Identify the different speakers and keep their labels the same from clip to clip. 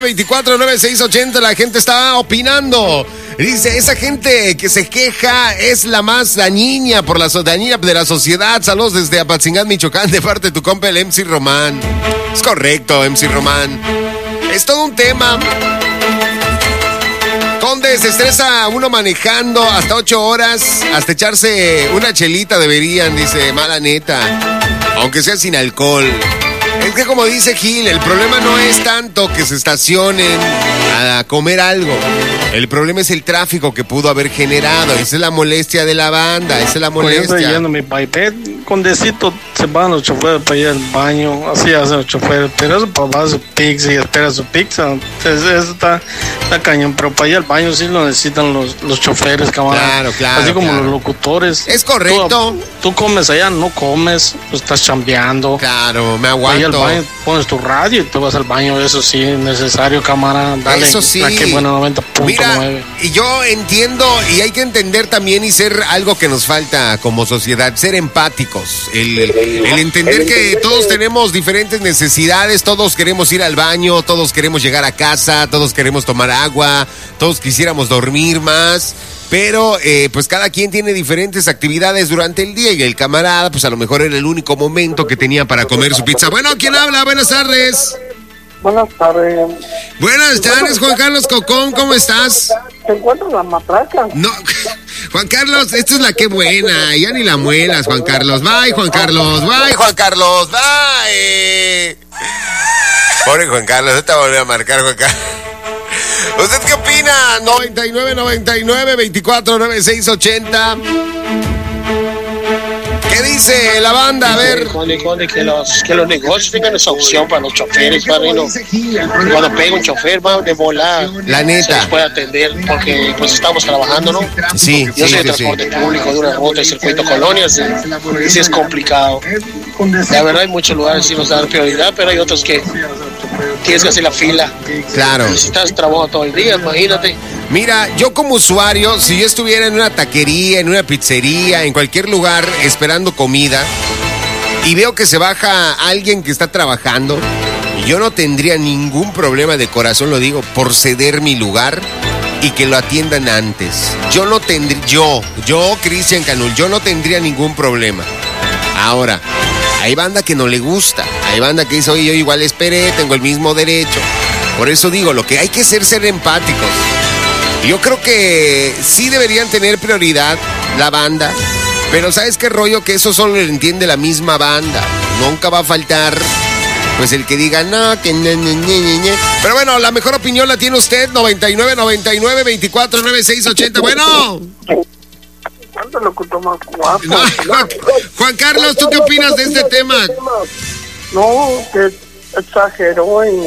Speaker 1: 249680, la gente está opinando. Dice, esa gente que se queja es la más dañina por dañina de la sociedad. Saludos desde Apatzingán, Michoacán, de parte de tu compa el MC Román. Es correcto, MC Román. Es todo un tema. Conde, se estresa uno manejando hasta 8 horas, hasta echarse una chelita deberían, dice, mala neta. Aunque sea sin alcohol. Es que como dice Gil, el problema no es tanto que se estacionen a comer algo. El problema es el tráfico que pudo haber generado. Esa es la molestia de la banda, esa es la molestia.
Speaker 2: Yo estoy yendo mi paipet, Condecito se van los choferes para ir al baño, así hacen los choferes, pero eso para bajar su pizza y espera su pizza, eso está cañón, pero para ir al baño sí lo necesitan los choferes, camarada.
Speaker 1: Claro.
Speaker 2: Así como los locutores.
Speaker 1: Es correcto.
Speaker 2: Tú comes allá, no comes, estás chambeando.
Speaker 1: Claro, me aguanto.
Speaker 2: Al baño, pones tu radio y te vas al baño, eso sí, necesario, camarada. Dale,
Speaker 1: eso sí.
Speaker 2: Que bueno, 90.9.
Speaker 1: Mira, y yo entiendo, y hay que entender también y ser algo que nos falta como sociedad, ser empáticos. El entender que todos tenemos diferentes necesidades, todos queremos ir al baño, todos queremos llegar a casa, todos queremos tomar agua, todos quisiéramos dormir más. Pero, pues cada quien tiene diferentes actividades durante el día y el camarada, pues a lo mejor era el único momento que tenía para comer su pizza. Bueno, ¿quién habla? Buenas tardes.
Speaker 3: Buenas tardes.
Speaker 1: Buenas tardes, Juan Carlos Cocón, ¿cómo estás?
Speaker 3: ¿Te encuentras la matraca?
Speaker 1: No, Juan Carlos, esta es la que buena, ya ni la muelas, Juan Carlos. Bye, Juan Carlos, bye, Juan Carlos, bye. Pobre Juan Carlos, no te voy a volver a marcar, Juan Carlos. ¿Usted qué opina? 9999-249680. ¿Qué dice la banda? A ver.
Speaker 4: Que los negocios tengan esa opción para los choferes, padrino. Cuando pega un chofer, va de volar.
Speaker 1: La neta.
Speaker 4: Se les puede atender porque pues estamos trabajando, ¿no?
Speaker 1: Sí.
Speaker 4: Yo soy de transporte público de una ruta de circuito colonias y sí es complicado. La verdad hay muchos lugares que sí nos dan prioridad, pero hay otros que tienes que hacer la fila.
Speaker 1: Claro.
Speaker 4: Si estás trabajando todo el día, imagínate.
Speaker 1: Mira, yo como usuario, si yo estuviera en una taquería, en una pizzería, en cualquier lugar esperando comida y veo que se baja alguien que está trabajando, yo no tendría ningún problema, de corazón lo digo, por ceder mi lugar y que lo atiendan antes. Yo no tendría, yo Cristian Canul, yo no tendría ningún problema. Ahora, hay banda que no le gusta, hay banda que dice, oye, yo igual esperé, tengo el mismo derecho. Por eso digo, lo que hay que hacer es ser empáticos. Yo creo que sí deberían tener prioridad la banda, pero ¿sabes qué rollo? Que eso solo lo entiende la misma banda. Nunca va a faltar, pues, el que diga, no, que ne. Pero bueno, la mejor opinión la tiene usted, 9999-249680. Bueno.
Speaker 3: ¿Cuánto locutor más guapo?
Speaker 1: No, Juan Carlos, ¿tú qué opinas de este tema?
Speaker 3: No, que exageró y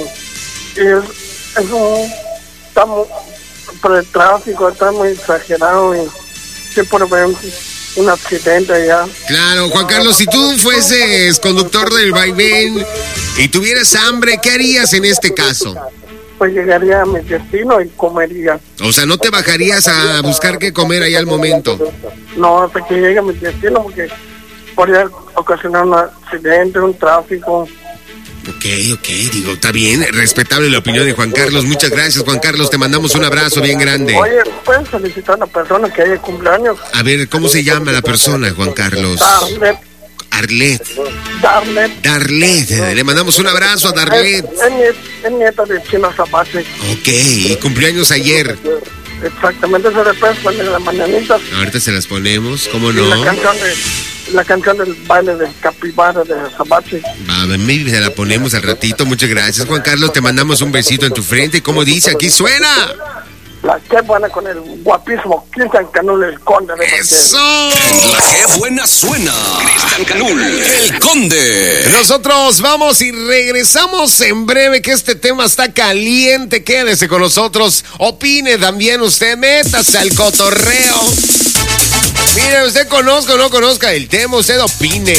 Speaker 3: eso está por el tráfico, está muy exagerado y siempre vemos un accidente allá.
Speaker 1: Claro, Juan Carlos, si tú fueses conductor del vaivén y tuvieras hambre, ¿qué harías en este caso?
Speaker 3: Pues llegaría a mi destino y comería.
Speaker 1: O sea, ¿no te bajarías a buscar qué comer ahí al momento?
Speaker 3: No, hasta que llegue a mi destino, porque podría ocasionar un accidente, un tráfico.
Speaker 1: Ok, digo, está bien, respetable la opinión de Juan Carlos. Muchas gracias, Juan Carlos, te mandamos un abrazo bien grande.
Speaker 3: Oye, ¿puedes solicitar a la persona que haya cumpleaños?
Speaker 1: A ver, ¿cómo se llama la persona, Juan Carlos? Arlet. Darlet, le mandamos un abrazo a Darlet.
Speaker 3: Es nieta de Chino Zapache.
Speaker 1: Ok, y cumpleaños ayer.
Speaker 3: Exactamente, se le puede poner las mañanitas.
Speaker 1: Ahorita se las ponemos, ¿cómo no?
Speaker 3: Y la canción del baile del capibara de Zapache.
Speaker 1: Maybe se la ponemos al ratito. Muchas gracias, Juan Carlos, te mandamos un besito en tu frente. ¿Cómo dice? Aquí suena.
Speaker 3: La que buena con el guapísimo Cristian Canul, el Conde.
Speaker 1: ¡Eso!
Speaker 5: La que buena suena. Cristian Canul, el Conde.
Speaker 1: Nosotros vamos y regresamos en breve, que este tema está caliente. Quédese con nosotros. Opine también usted. Métase al cotorreo. Mire, usted conozca o no conozca el tema, usted opine.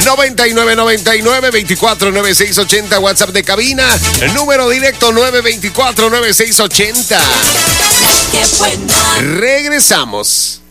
Speaker 1: 9999-249680, WhatsApp de cabina. El número directo 924-9680. Regresamos.